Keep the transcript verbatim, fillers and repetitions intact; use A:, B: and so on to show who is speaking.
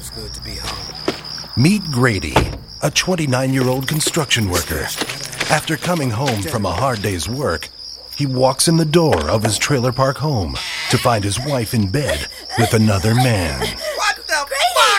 A: It's good to be home.
B: Meet Grady, a twenty-nine-year-old construction worker. After coming home from a hard day's work, he walks in the door of his trailer park home to find his wife in bed with another man.